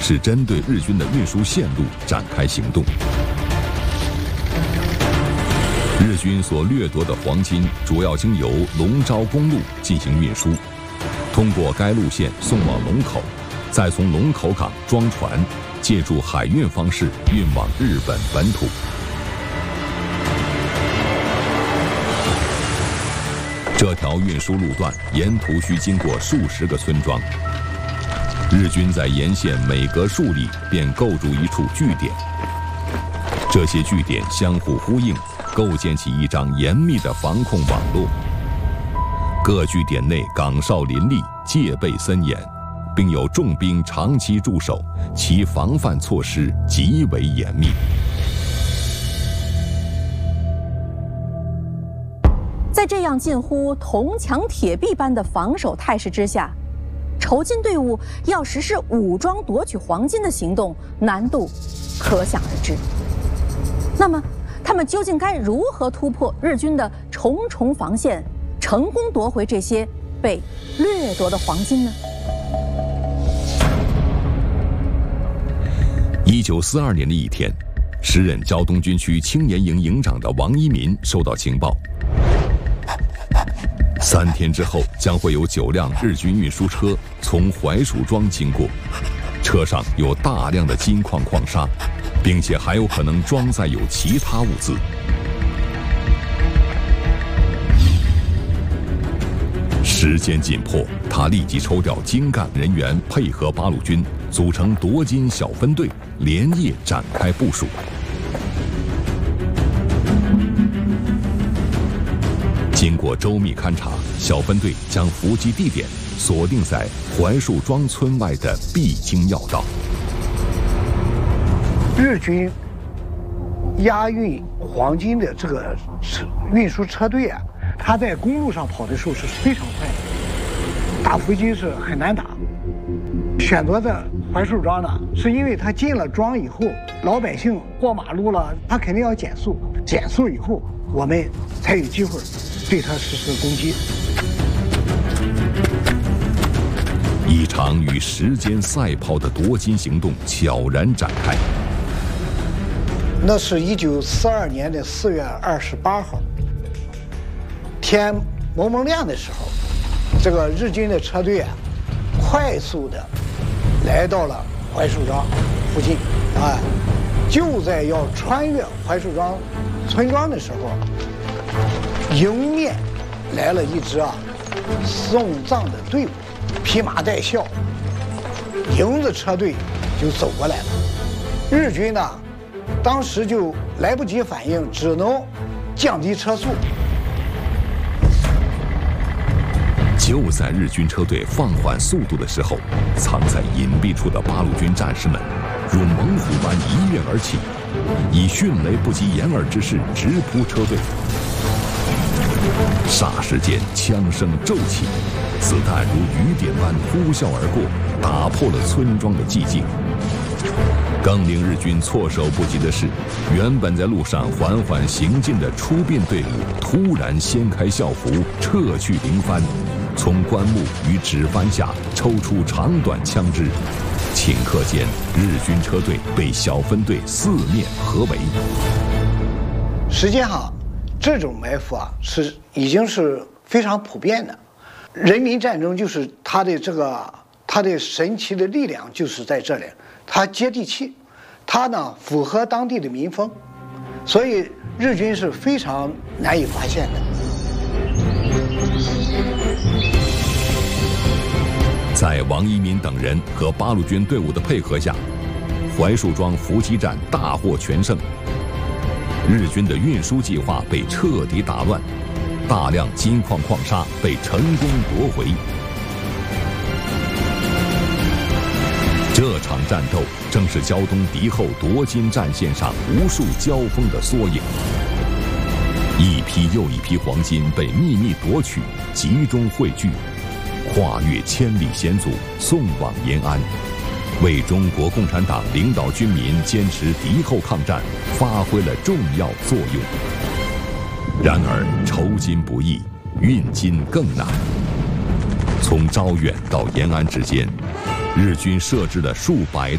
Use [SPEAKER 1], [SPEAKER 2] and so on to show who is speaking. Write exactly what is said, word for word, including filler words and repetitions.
[SPEAKER 1] 是针对日军的运输线路展开行动。日军所掠夺的黄金主要经由龙昭公路进行运输，通过该路线送往龙口，再从龙口港装船，借助海运方式运往日本本土。这条运输路段沿途需经过数十个村庄，日军在沿线每隔数里便构筑一处据点，这些据点相互呼应，构建起一张严密的防控网络。各据点内岗哨林立，戒备森严，并有重兵长期驻守，其防范措施极为严密。
[SPEAKER 2] 在这样近乎铜墙铁壁般的防守态势之下，筹金队伍要实施武装夺取黄金的行动，难度可想而知。那么，他们究竟该如何突破日军的重重防线，成功夺回这些被掠夺的黄金呢？
[SPEAKER 1] 一九四二年的一天，时任胶东军区青年营营长的王一民收到情报，三天之后将会有九辆日军运输车从槐树庄经过，车上有大量的金矿矿砂，并且还有可能装载有其他物资。时间紧迫，他立即抽调精干人员配合八路军，组成夺金小分队，连夜展开部署。经过周密勘察，小分队将伏击地点锁定在槐树庄村外的必经要道。
[SPEAKER 3] 日军押运黄金的这个车运输车队啊，他在公路上跑的时候是非常快的，打伏击是很难打。选择在槐树庄呢，是因为他进了庄以后，老百姓过马路了，他肯定要减速，减速以后，我们才有机会对他实施攻击。
[SPEAKER 1] 一场与时间赛跑的夺金行动悄然展开。
[SPEAKER 3] 那是一九四二年的四月二十八号，天蒙蒙亮的时候，这个日军的车队啊，快速的来到了槐树庄附近，啊，就在要穿越槐树庄村庄的时候，迎面来了一支啊送葬的队伍，披麻戴孝，迎着车队就走过来了。日军呢，当时就来不及反应，只能降低车速。
[SPEAKER 1] 就在日军车队放缓速度的时候，藏在隐蔽处的八路军战士们如猛虎般一跃而起，以迅雷不及掩耳之势直扑车队。霎时间，枪声骤起，子弹如雨点般呼啸而过，打破了村庄的寂静。更令日军措手不及的是，原本在路上缓缓行进的出殡队伍突然掀开校服，撤去绫幡，从棺木与纸幡下抽出长短枪支，顷刻间，日军车队被小分队四面合围。
[SPEAKER 3] 实际上，这种埋伏啊，是已经是非常普遍的。人民战争就是它的这个它的神奇的力量就是在这里，它接地气，它呢符合当地的民风，所以日军是非常难以发现的。
[SPEAKER 1] 在王一民等人和八路军队伍的配合下，槐树庄伏击战大获全胜。日军的运输计划被彻底打乱，大量金矿矿砂被成功夺回。这场战斗正是胶东敌后夺金战线上无数交锋的缩影。一批又一批黄金被秘密夺取，集中汇聚，跨越千里险阻，送往延安，为中国共产党领导军民坚持敌后抗战发挥了重要作用。然而，筹金不易，运金更难。从招远到延安之间，日军设置了数百